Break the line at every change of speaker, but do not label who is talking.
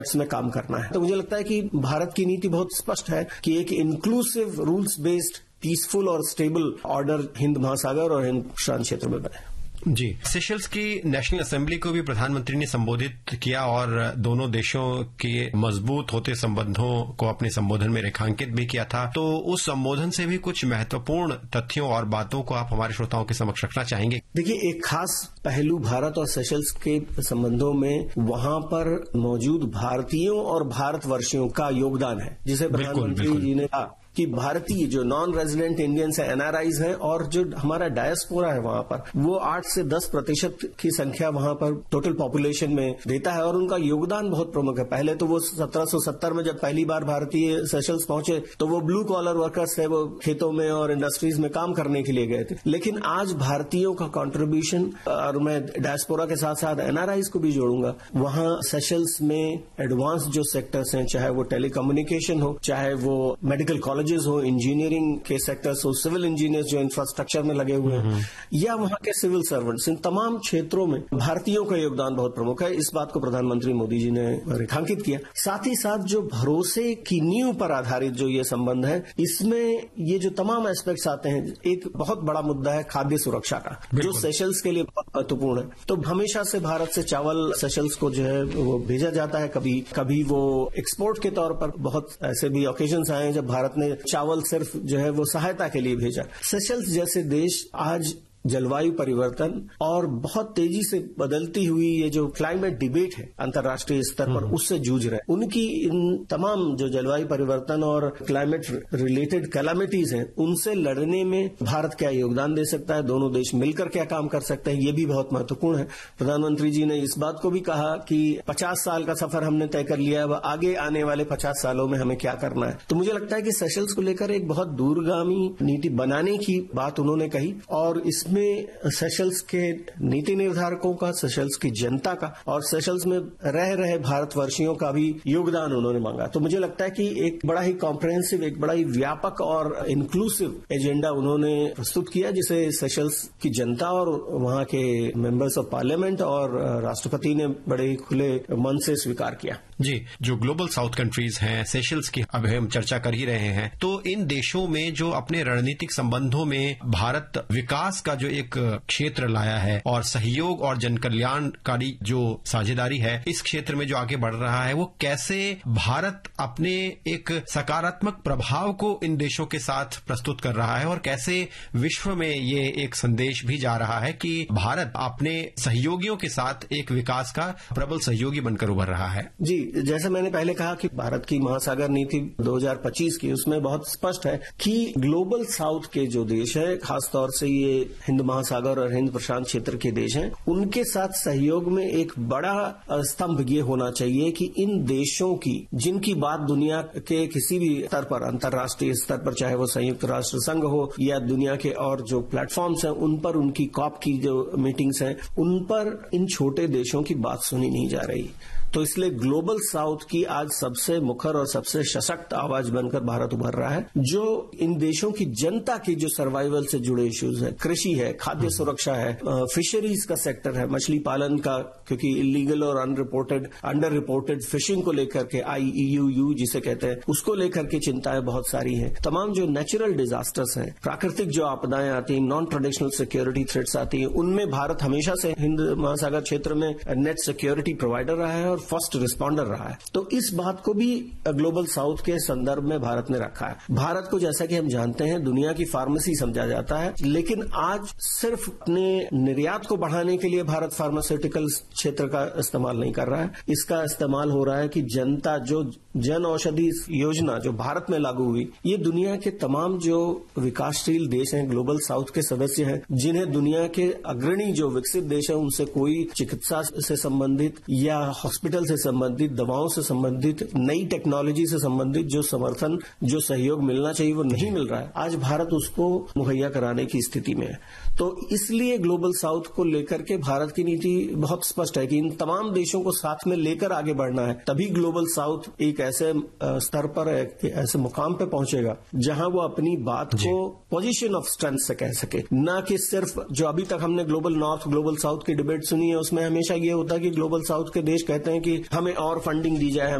इसमें काम करना है। तो मुझे लगता है कि भारत की नीति बहुत स्पष्ट है कि एक इंक्लूसिव रूल्स बेस्ड पीसफुल और स्टेबल ऑर्डर हिंद महासागर और हिंद प्रशांत क्षेत्र में बने।
जी, सेशल्स की नेशनल असेंबली को भी प्रधानमंत्री ने संबोधित किया और दोनों देशों के मजबूत होते संबंधों को अपने संबोधन में रेखांकित भी किया था। तो उस संबोधन से भी कुछ महत्वपूर्ण तथ्यों और बातों को आप हमारे श्रोताओं के समक्ष रखना चाहेंगे?
देखिए, एक खास पहलू भारत और सेशल्स के संबंधों में वहां पर मौजूद भारतीयों और भारतवर्षियों का योगदान है, जिसे प्रधानमंत्री जी ने कहा कि भारतीय जो नॉन रेजिडेंट इंडियंस है, एनआरआईज हैं, और जो हमारा डायस्पोरा है वहां पर, वो 8 से 10% की संख्या वहां पर टोटल पॉपुलेशन में देता है और उनका योगदान बहुत प्रमुख है। पहले तो वो 1770 में जब पहली बार भारतीय सेशल्स पहुंचे तो वो ब्लू कॉलर वर्कर्स थे, वो खेतों में और इंडस्ट्रीज में काम करने के लिए गए थे। लेकिन आज भारतीयों का कॉन्ट्रीब्यूशन, और मैं डायस्पोरा के साथ साथ एनआरआईज को भी जोड़ूंगा, वहां सेशल्स में एडवांस जो सेक्टर्स हैं, चाहे वो टेलीकम्युनिकेशन हो, चाहे वो मेडिकल कॉलेजेस हो, इंजीनियरिंग के सेक्टर्स हो, सिविल इंजीनियर्स जो इंफ्रास्ट्रक्चर में लगे हुए हैं, या वहां के सिविल सर्वेंट्स, इन तमाम क्षेत्रों में भारतीयों का योगदान बहुत प्रमुख है। इस बात को प्रधानमंत्री मोदी जी ने रेखांकित किया। साथ ही साथ जो भरोसे की नींव पर आधारित जो ये संबंध है, इसमें ये जो तमाम एस्पेक्ट्स आते हैं, एक बहुत बड़ा मुद्दा है खाद्य सुरक्षा का, जो सेशल्स के लिए बहुत महत्वपूर्ण है। तो हमेशा से भारत से चावल सेशल्स को जो है वो भेजा जाता है। कभी वो एक्सपोर्ट के तौर पर, बहुत ऐसे भी ओकेजन्स आए हैं जब भारत ने चावल सिर्फ जो है वो सहायता के लिए भेजा। सेशल्स जैसे देश आज जलवायु परिवर्तन और बहुत तेजी से बदलती हुई ये जो क्लाइमेट डिबेट है अंतर्राष्ट्रीय स्तर पर, उससे जूझ रहे हैं। उनकी इन तमाम जो जलवायु परिवर्तन और क्लाइमेट रिलेटेड कैलामिटीज हैं, उनसे लड़ने में भारत क्या योगदान दे सकता है, दोनों देश मिलकर क्या काम कर सकते हैं, ये भी बहुत महत्वपूर्ण है। प्रधानमंत्री जी ने इस बात को भी कहा कि 50 साल का सफर हमने तय कर लिया है, अब आगे आने वाले 50 सालों में हमें क्या करना है। तो मुझे लगता है कि सेशल्स को लेकर एक बहुत दूरगामी नीति बनाने की बात उन्होंने कही, और इस में सेशल्स के नीति निर्धारकों का, सेशल्स की जनता का और सेशल्स में रह रहे भारतवर्षियों का भी योगदान उन्होंने मांगा। तो मुझे लगता है कि एक बड़ा ही कॉम्प्रिहेंसिव, एक बड़ा ही व्यापक और इंक्लूसिव एजेंडा उन्होंने प्रस्तुत किया, जिसे सेशल्स की जनता और वहां के मेंबर्स ऑफ पार्लियामेंट और राष्ट्रपति ने बड़े ही खुले मन से स्वीकार किया।
जी, जो ग्लोबल साउथ कंट्रीज हैं, सेशल्स की अब हम चर्चा कर ही रहे हैं, तो इन देशों में जो अपने रणनीतिक संबंधों में भारत विकास का जो एक क्षेत्र लाया है और सहयोग और जनकल्याणकारी जो साझेदारी है इस क्षेत्र में जो आगे बढ़ रहा है, वो कैसे भारत अपने एक सकारात्मक प्रभाव को इन देशों के साथ प्रस्तुत कर रहा है और कैसे विश्व में ये एक संदेश भी जा रहा है कि भारत अपने सहयोगियों के साथ एक विकास का प्रबल सहयोगी बनकर उभर रहा है।
जी, जैसे मैंने पहले कहा कि भारत की महासागर नीति 2025 की, उसमें बहुत स्पष्ट है कि ग्लोबल साउथ के जो देश है, खासतौर से ये हिंद महासागर और हिंद प्रशांत क्षेत्र के देश हैं, उनके साथ सहयोग में एक बड़ा स्तंभ ये होना चाहिए कि इन देशों की, जिनकी बात दुनिया के किसी भी स्तर पर, अंतर्राष्ट्रीय स्तर पर, चाहे वो संयुक्त राष्ट्र संघ हो या दुनिया के और जो प्लेटफॉर्म्स हैं उन पर, उनकी कॉप की जो मीटिंग्स हैं उन पर इन छोटे देशों की बात सुनी नहीं जा रही। तो इसलिए ग्लोबल साउथ की आज सबसे मुखर और सबसे सशक्त आवाज बनकर भारत उभर रहा है, जो इन देशों की जनता की जो सर्वाइवल से जुड़े इश्यूज है, कृषि है, खाद्य सुरक्षा है, फिशरीज का सेक्टर है, मछली पालन का, क्योंकि इलीगल और अंडर रिपोर्टेड फिशिंग को लेकर के IUU जिसे कहते हैं, उसको लेकर के चिंताएं बहुत सारी हैं। तमाम जो नेचुरल डिजास्टर्स हैं, प्राकृतिक जो आपदाएं आती हैं, नॉन ट्रेडिशनल सिक्योरिटी थ्रेट्स आती हैं, उनमें भारत हमेशा से हिंद महासागर क्षेत्र में नेट सिक्योरिटी प्रोवाइडर रहा है और फर्स्ट रिस्पॉन्डर रहा है। तो इस बात को भी ग्लोबल साउथ के संदर्भ में भारत ने रखा है। भारत को, जैसा कि हम जानते हैं, दुनिया की फार्मेसी समझा जाता है, लेकिन आज सिर्फ अपने निर्यात को बढ़ाने के लिए भारत फार्मास्यूटिकल क्षेत्र का इस्तेमाल नहीं कर रहा है। इसका इस्तेमाल हो रहा है कि जनता, जो जन औषधि योजना जो भारत में लागू हुई, ये दुनिया के तमाम जो विकासशील देश हैं, ग्लोबल साउथ के सदस्य हैं, जिन्हें दुनिया के अग्रणी जो विकसित देश हैं, उनसे कोई चिकित्सा से संबंधित या हॉस्पिटल से संबंधित, दवाओं से संबंधित, नई टेक्नोलॉजी से संबंधित जो समर्थन, जो सहयोग मिलना चाहिए, वो नहीं मिल रहा है। आज भारत उसको मुहैया कराने की स्थिति में है। तो इसलिए ग्लोबल साउथ को लेकर के भारत की नीति बहुत स्पष्ट है कि इन तमाम देशों को साथ में लेकर आगे बढ़ना है। तभी ग्लोबल साउथ एक ऐसे स्तर पर, ऐसे मुकाम पे पहुंचेगा जहां वो अपनी बात को पोजीशन ऑफ स्ट्रेंथ से कह सके, ना कि सिर्फ जो अभी तक हमने ग्लोबल नॉर्थ, ग्लोबल साउथ की डिबेट सुनी है, उसमें हमेशा ये होता है कि ग्लोबल साउथ के देश कहते हैं कि हमें और फंडिंग दी जाए,